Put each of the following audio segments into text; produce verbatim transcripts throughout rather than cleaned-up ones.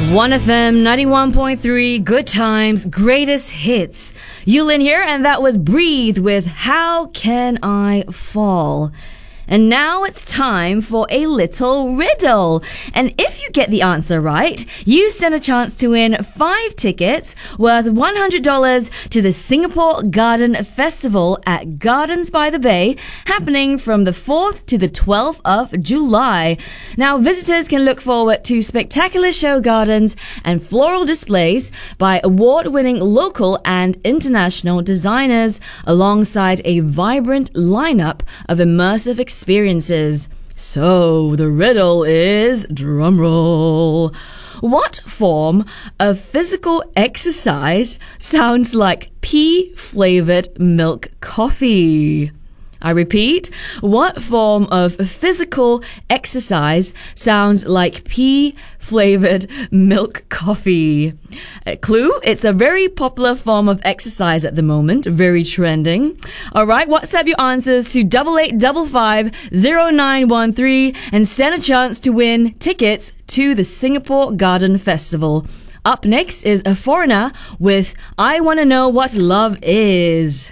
one F M ninety-one point three, good times, greatest hits. Yulin here, and that was Breathe with How Can I Fall? And now it's time for a little riddle. And if you get the answer right, you stand a chance to win five tickets worth one hundred dollars to the Singapore Garden Festival at Gardens by the Bay, happening from the fourth to the twelfth of July. Now, visitors can look forward to spectacular show gardens and floral displays by award-winning local and international designers, alongside a vibrant lineup of immersive experiences. experiences. So the riddle is, drumroll, what form of physical exercise sounds like pea-flavored milk coffee? I repeat, what form of physical exercise sounds like pea-flavored milk coffee? A clue, it's a very popular form of exercise at the moment, very trending. Alright, WhatsApp your answers to double eight double five zero nine one three and stand a chance to win tickets to the Singapore Garden Festival. Up next is a foreigner with I Wanna Know What Love Is.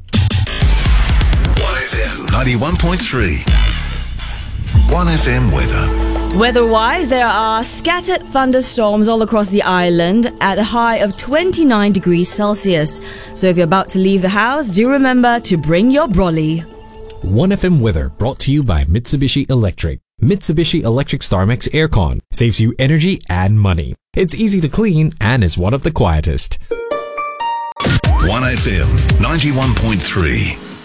ninety-one point three one F M weather. Weather-wise, there are scattered thunderstorms all across the island at a high of twenty-nine degrees Celsius. So if you're about to leave the house, do remember to bring your brolly. one F M weather brought to you by Mitsubishi Electric. Mitsubishi Electric StarMax Aircon saves you energy and money. It's easy to clean and is one of the quietest. one F M ninety-one point three